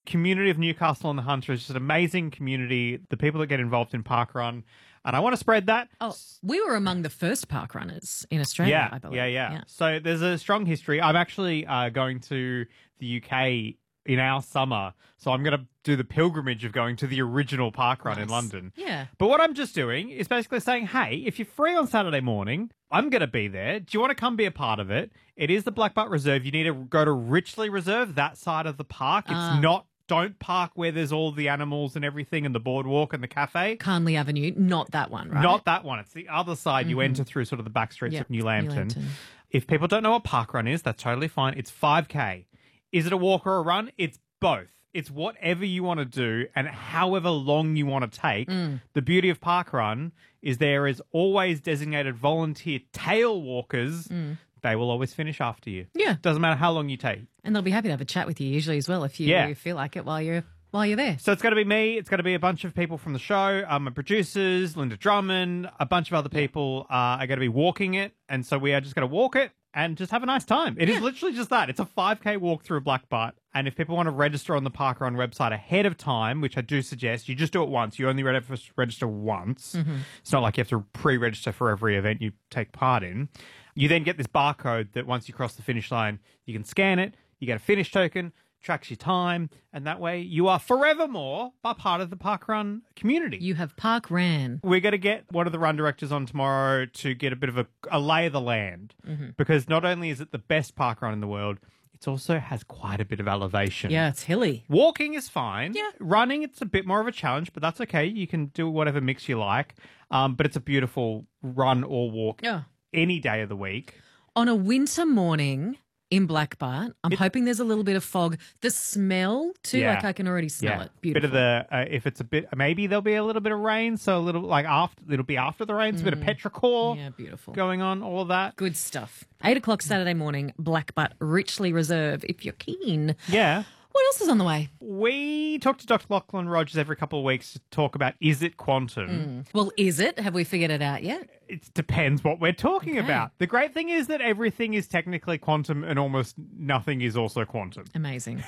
community of Newcastle on the Hunter is just an amazing community. The people that get involved in parkrun. And I want to spread that. Oh, we were among the first park runners in Australia, I believe. Yeah. So there's a strong history. I'm actually going to the UK in our summer. So I'm going to do the pilgrimage of going to the original parkrun in London. Yeah. But what I'm just doing is basically saying, hey, if you're free on Saturday morning, I'm going to be there. Do you want to come be a part of it? It is the Black Butt Reserve. You need to go to Richley Reserve, that side of the park. It's not... Don't park where there's all the animals and everything and the boardwalk and the cafe. Carnley Avenue, not that one, right? Not that one. It's the other side. You enter through sort of the back streets of New Lambton. If people don't know what parkrun is, that's totally fine. It's 5K. Is it a walk or a run? It's both. It's whatever you want to do and however long you want to take. The beauty of parkrun is there is always designated volunteer tail walkers. They will always finish after you. Yeah. Doesn't matter how long you take. And they'll be happy to have a chat with you usually as well if you feel like it while you're there. So it's going to be me. It's going to be a bunch of people from the show. My producers, Linda Drummond, a bunch of other people are going to be walking it. And so we are just going to walk it and just have a nice time. It is literally just that. It's a 5K walk through Black Butt. And if people want to register on the Parkrun website ahead of time, which I do suggest, you just do it once. You only register once. It's not like you have to pre-register for every event you take part in. You then get this barcode that once you cross the finish line, you can scan it, you get a finish token, tracks your time, and that way you are forevermore a part of the parkrun community. You have park ran. We're going to get one of the run directors on tomorrow to get a bit of a lay of the land, because not only is it the best parkrun in the world, it also has quite a bit of elevation. Yeah, it's hilly. Walking is fine. Yeah. Running, it's a bit more of a challenge, but that's okay. You can do whatever mix you like. But it's a beautiful run or walk any day of the week. On a winter morning in Black Butt, I'm hoping there's a little bit of fog. The smell too, like I can already smell it. Beautiful. Bit of the if it's a bit, maybe there'll be a little bit of rain, so a little like it'll be after the rain. It's a bit of petrichor, beautiful going on, all of that. Good stuff. 8 o'clock Saturday morning, Black Butt Richley Reserve. If you're keen, What else is on the way? We talk to Dr. Lachlan Rogers every couple of weeks to talk about, is it quantum? Well, is it? Have we figured it out yet? It depends what we're talking about. The great thing is that everything is technically quantum and almost nothing is also quantum. Amazing.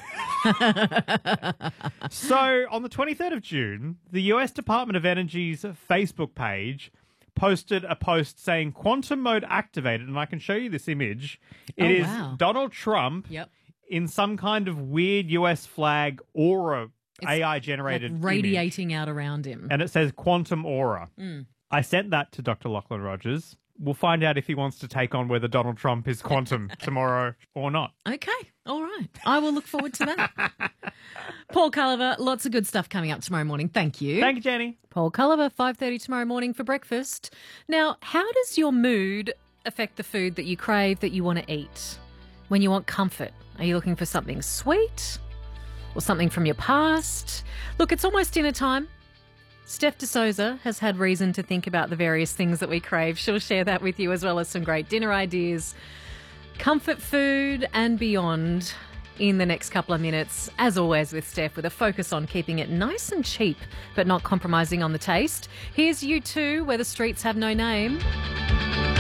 So on the 23rd of June, the US Department of Energy's Facebook page posted a post saying quantum mode activated, and I can show you this image. It is Donald Trump in some kind of weird US flag aura, AI-generated like radiating out around him. And it says quantum aura. I sent that to Dr. Lachlan Rogers. We'll find out if he wants to take on whether Donald Trump is quantum tomorrow or not. Okay. All right. I will look forward to that. Paul Culliver, lots of good stuff coming up tomorrow morning. Thank you. Thank you, Jenny. Paul Culliver, 5:30 tomorrow morning for breakfast. Now, how does your mood affect the food that you crave, that you want to eat? When you want comfort, are you looking for something sweet or something from your past? Look, it's almost dinner time. Steph D'Souza has had reason to think about the various things that we crave. She'll share that with you, as well as some great dinner ideas, comfort food and beyond in the next couple of minutes. As always with Steph, with a focus on keeping it nice and cheap but not compromising on the taste. Here's U2, Where the Streets Have No Name.